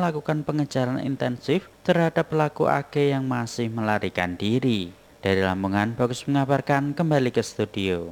melakukan pengejaran intensif terhadap pelaku AG yang masih melarikan diri. Dari Lamongan, Bagus mengabarkan, kembali ke studio.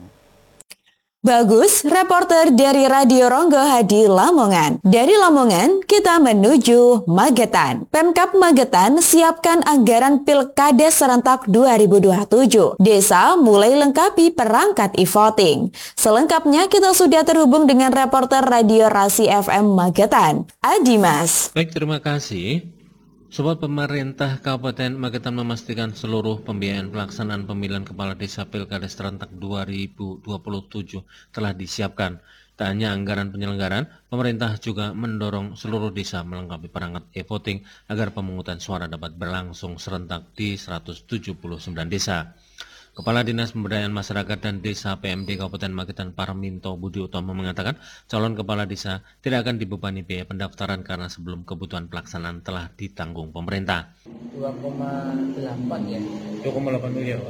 Bagus, reporter dari Radio Ronggo Hadi Lamongan. Dari Lamongan, kita menuju Magetan. Pemkab Magetan siapkan anggaran Pilkades serentak 2027. Desa mulai lengkapi perangkat e-voting. Selengkapnya kita sudah terhubung dengan reporter Radio Rasi FM Magetan, Adimas. Baik, terima kasih. Sobat, pemerintah Kabupaten Magetan memastikan seluruh pembiayaan pelaksanaan pemilihan kepala desa Pilkades serentak 2027 telah disiapkan. Tak hanya anggaran penyelenggaraan, pemerintah juga mendorong seluruh desa melengkapi perangkat e-voting agar pemungutan suara dapat berlangsung serentak di 179 desa. Kepala Dinas Pemberdayaan Masyarakat dan Desa PMD Kabupaten Magetan Parminto Budi Utomo mengatakan calon kepala desa tidak akan dibebani biaya pendaftaran karena sebelum kebutuhan pelaksanaan telah ditanggung pemerintah. 2,8 ya. 2,8 miliar.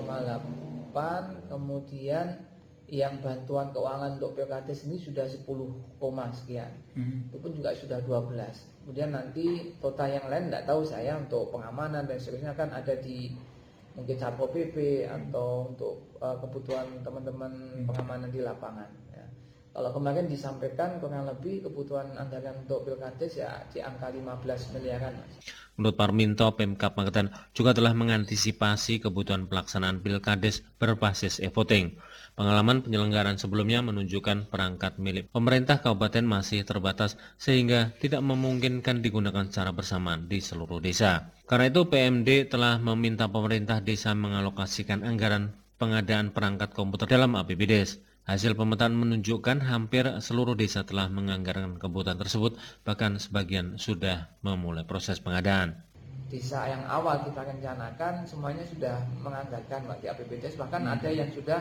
2,8, kemudian yang bantuan keuangan untuk Pilkades ini sudah 10, sekian. Itu pun juga sudah 12. Kemudian nanti total yang lain tidak tahu saya, untuk pengamanan dan seterusnya kan ada di mungkin Satpol PP atau untuk kebutuhan teman-teman pengamanan di lapangan ya. Kalau kemarin disampaikan kurang lebih kebutuhan anggaran untuk Pilkades ya di angka 15 miliaran. Menurut Parminto, Pemkab Magetan juga telah mengantisipasi kebutuhan pelaksanaan Pilkades berbasis e-voting. Pengalaman penyelenggaraan sebelumnya menunjukkan perangkat milik pemerintah kabupaten masih terbatas sehingga tidak memungkinkan digunakan secara bersamaan di seluruh desa. Karena itu PMD telah meminta pemerintah desa mengalokasikan anggaran pengadaan perangkat komputer dalam APBDes. Hasil pemetaan menunjukkan hampir seluruh desa telah menganggarkan kebutuhan tersebut, bahkan sebagian sudah memulai proses pengadaan. Desa yang awal kita rencanakan semuanya sudah menganggarkan di APBDes, bahkan ada yang sudah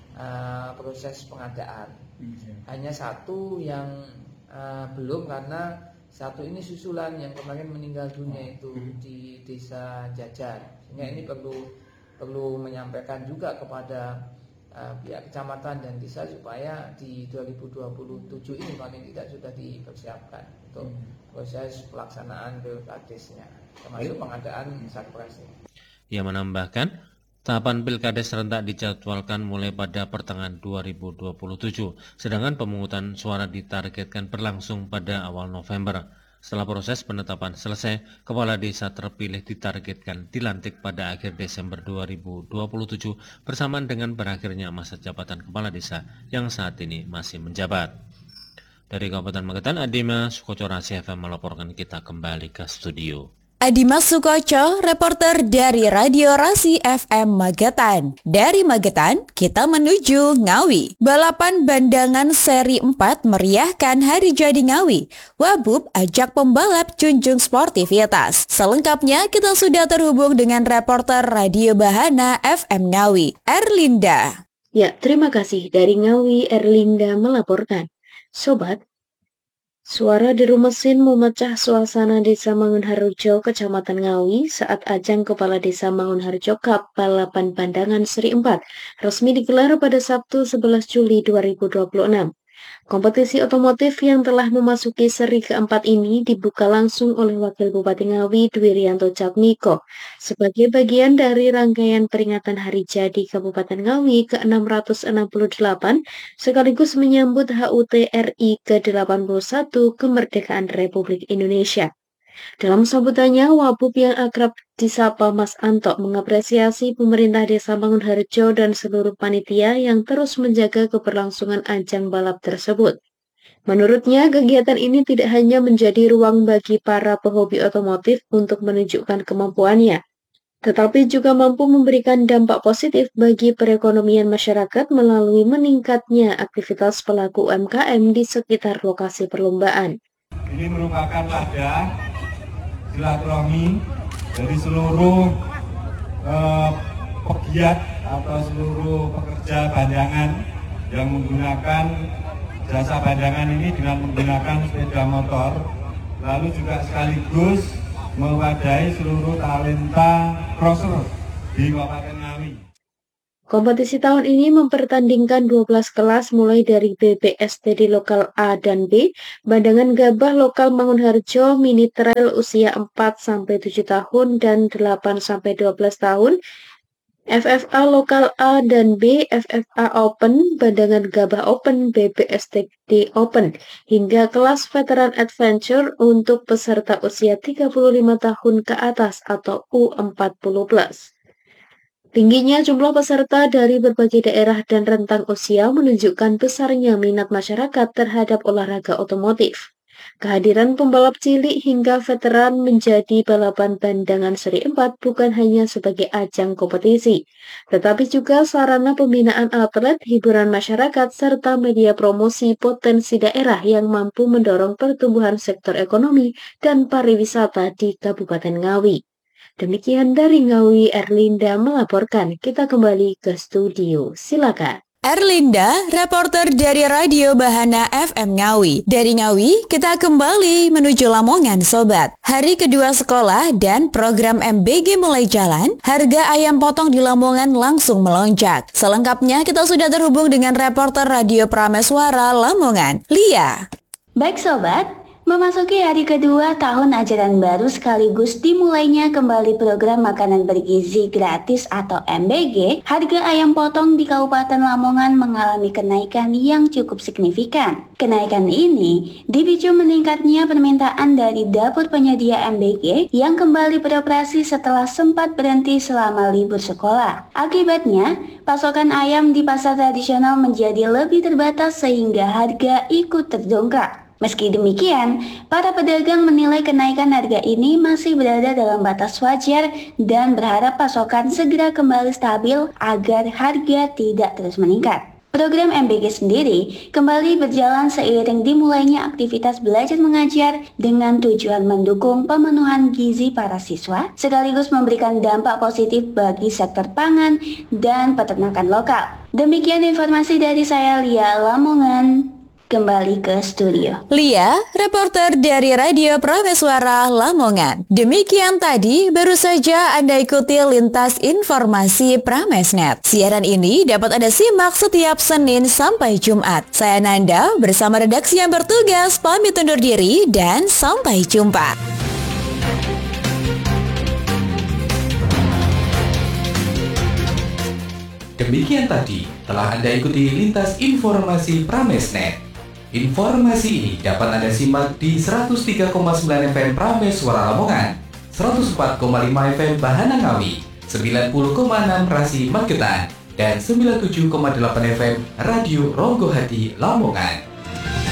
proses pengadaan. Hanya satu yang belum, karena satu ini susulan yang kemarin meninggal dunia itu di desa Jajar. Sehingga ini perlu menyampaikan juga kepada pihak kecamatan dan desa supaya di 2027 ini paling tidak sudah dipersiapkan untuk proses pelaksanaan Pilkadesnya, termasuk pengadaan satpresnya. Ia menambahkan, tahapan Pilkades serentak dijadwalkan mulai pada pertengahan 2027, sedangkan pemungutan suara ditargetkan berlangsung pada awal November. Setelah proses penetapan selesai, kepala desa terpilih ditargetkan dilantik pada akhir Desember 2027 bersamaan dengan berakhirnya masa jabatan kepala desa yang saat ini masih menjabat. Dari Kabupaten Magetan, Adimas Sukoco Rasi FM melaporkan, kita kembali ke studio. Adimas Sukoco, reporter dari Radio Rasi FM Magetan. Dari Magetan, kita menuju Ngawi. Balapan bandangan seri 4 meriahkan Hari Jadi Ngawi. Wabub ajak pembalap junjung sportivitas. Selengkapnya kita sudah terhubung dengan reporter Radio Bahana FM Ngawi, Erlinda. Ya, terima kasih. Dari Ngawi, Erlinda melaporkan. Sobat, suara deru mesin memecah suasana Desa Mangunharjo, Kecamatan Ngawi saat ajang Kepala Desa Mangunharjo Cup Balapan Bandangan Seri 4 resmi digelar pada Sabtu 11 Juli 2026. Kompetisi otomotif yang telah memasuki seri keempat ini dibuka langsung oleh Wakil Bupati Ngawi Dwi Rianto Jatmiko sebagai bagian dari rangkaian peringatan Hari Jadi Kabupaten Ngawi ke-668 sekaligus menyambut HUT RI ke-81 Kemerdekaan Republik Indonesia. Dalam sambutannya, Wabub yang akrab disapa Mas Anto mengapresiasi pemerintah Desa Mangunharjo dan seluruh panitia yang terus menjaga keberlangsungan ajang balap tersebut. Menurutnya, kegiatan ini tidak hanya menjadi ruang bagi para pehobi otomotif untuk menunjukkan kemampuannya, tetapi juga mampu memberikan dampak positif bagi perekonomian masyarakat melalui meningkatnya aktivitas pelaku UMKM di sekitar lokasi perlombaan. Ini merupakan wadah silaturahmi dari seluruh pegiat atau seluruh pekerja bandangan yang menggunakan jasa bandangan ini dengan menggunakan sepeda motor, lalu juga sekaligus mewadahi seluruh talenta crosser di Kabupaten Ngawi. Kompetisi tahun ini mempertandingkan 12 kelas mulai dari BPST di lokal A dan B, Badangan Gabah lokal Mangunharjo mini trail usia 4-7 tahun dan 8-12 tahun, FFA lokal A dan B, FFA Open, Badangan Gabah Open, BPSTD Open, hingga kelas Veteran Adventure untuk peserta usia 35 tahun ke atas atau U40+. Tingginya jumlah peserta dari berbagai daerah dan rentang usia menunjukkan besarnya minat masyarakat terhadap olahraga otomotif. Kehadiran pembalap cilik hingga veteran menjadi balapan Badangan Seri 4 bukan hanya sebagai ajang kompetisi, tetapi juga sarana pembinaan atlet, hiburan masyarakat, serta media promosi potensi daerah yang mampu mendorong pertumbuhan sektor ekonomi dan pariwisata di Kabupaten Ngawi. Demikian dari Ngawi, Erlinda melaporkan. Kita kembali ke studio. Silakan. Erlinda, reporter dari Radio Bahana FM Ngawi. Dari Ngawi, kita kembali menuju Lamongan, Sobat. Hari kedua sekolah dan program MBG mulai jalan, harga ayam potong di Lamongan langsung melonjak. Selengkapnya kita sudah terhubung dengan reporter Radio Prameswara Lamongan, Lia. Baik Sobat, memasuki hari kedua tahun ajaran baru sekaligus dimulainya kembali program makanan bergizi gratis atau MBG, harga ayam potong di Kabupaten Lamongan mengalami kenaikan yang cukup signifikan. Kenaikan ini dipicu meningkatnya permintaan dari dapur penyedia MBG yang kembali beroperasi setelah sempat berhenti selama libur sekolah. Akibatnya, pasokan ayam di pasar tradisional menjadi lebih terbatas sehingga harga ikut terdongkrak. Meski demikian, para pedagang menilai kenaikan harga ini masih berada dalam batas wajar dan berharap pasokan segera kembali stabil agar harga tidak terus meningkat. Program MBG sendiri kembali berjalan seiring dimulainya aktivitas belajar mengajar dengan tujuan mendukung pemenuhan gizi para siswa, sekaligus memberikan dampak positif bagi sektor pangan dan peternakan lokal. Demikian informasi dari saya, Lia Lamongan. Kembali ke studio. Lia, reporter dari Radio Prameswara Lamongan. Demikian tadi baru saja Anda ikuti lintas informasi Pramesnet. Siaran ini dapat Anda simak setiap Senin sampai Jumat. Saya Nanda bersama redaksi yang bertugas pamit undur diri dan sampai jumpa. Demikian tadi telah Anda ikuti lintas informasi Pramesnet. Informasi ini dapat Anda simak di 103,9 FM Prameswara Lamongan, 104,5 FM Bahana Ngawi, 90,6 Rasi Magetan, dan 97,8 FM Radio Ronggo Hadi Lamongan.